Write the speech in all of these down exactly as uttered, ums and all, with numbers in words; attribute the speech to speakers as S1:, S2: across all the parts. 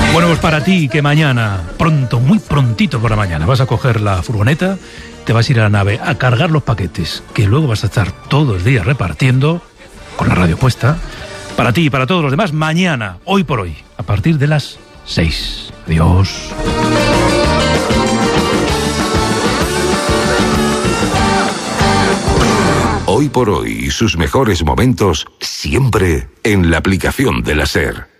S1: Bueno, pues para ti que mañana, pronto, muy prontito por la mañana, vas a coger la furgoneta, te vas a ir a la nave a cargar los paquetes, que luego vas a estar todo el día repartiendo, con la radio puesta, para ti y para todos los demás, mañana, hoy por hoy, a partir de las seis. Adiós.
S2: Hoy por hoy y sus mejores momentos, siempre en la aplicación de la SER.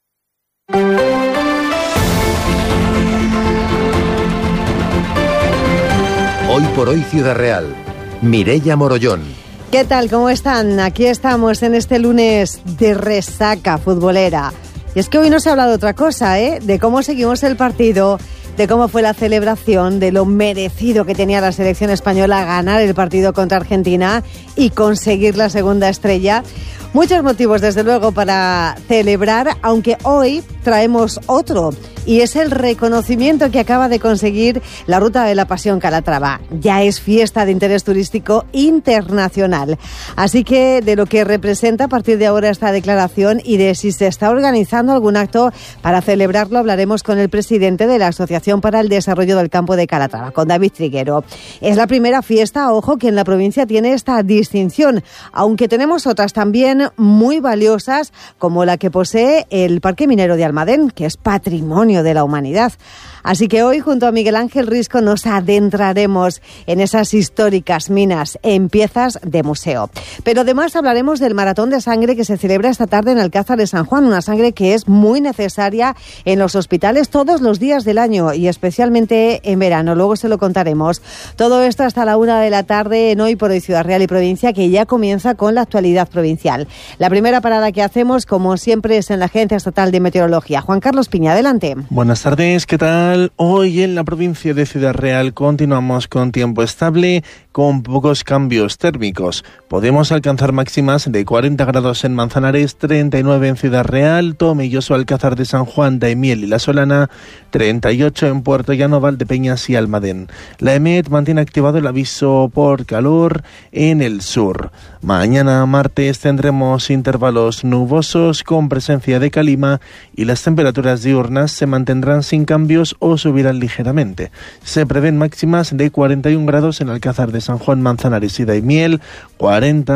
S3: Hoy por hoy Ciudad Real. Mireia Morollón.
S4: ¿Qué tal? ¿Cómo están? Aquí estamos en este lunes de resaca futbolera. Y es que hoy no se ha hablado de otra cosa, ¿eh? De cómo seguimos el partido, de cómo fue la celebración, de lo merecido que tenía la selección española ganar el partido contra Argentina y conseguir la segunda estrella. Muchos motivos, desde luego, para celebrar, aunque hoy traemos otro, y es el reconocimiento que acaba de conseguir la Ruta de la Pasión Calatrava. Ya es fiesta de interés turístico internacional. Así que de lo que representa a partir de ahora esta declaración y de si se está organizando algún acto para celebrarlo, hablaremos con el presidente de la Asociación para el Desarrollo del Campo de Calatrava, con David Triguero. Es la primera fiesta, ojo, que en la provincia tiene esta distinción, aunque tenemos otras también muy valiosas, como la que posee el Parque Minero de Almadén, que es patrimonio de la humanidad. Así que hoy, junto a Miguel Ángel Risco, nos adentraremos en esas históricas minas en piezas de museo. Pero además hablaremos del maratón de sangre que se celebra esta tarde en Alcázar de San Juan, una sangre que es muy necesaria en los hospitales todos los días del año y especialmente en verano. Luego se lo contaremos. Todo esto hasta la una de la tarde en Hoy por Hoy Ciudad Real y Provincia, que ya comienza con la actualidad provincial. La primera parada que hacemos, como siempre, es en la Agencia Estatal de Meteorología. Juan Carlos Piña, adelante.
S5: Buenas tardes, ¿qué tal? Hoy en la provincia de Ciudad Real continuamos con tiempo estable, con pocos cambios térmicos. Podemos alcanzar máximas de cuarenta grados en Manzanares, treinta y nueve en Ciudad Real, Tomelloso, Alcázar de San Juan, Daimiel y La Solana, treinta y ocho en Puerto Llano, Valdepeñas y Almadén. La EMET mantiene activado el aviso por calor en el sur. Mañana martes tendremos intervalos nubosos con presencia de calima y las temperaturas diurnas se mantendrán sin cambios o subirán ligeramente. Se prevén máximas de cuarenta y un grados en Alcázar de San Juan, Manzanares y Daimiel, cuarenta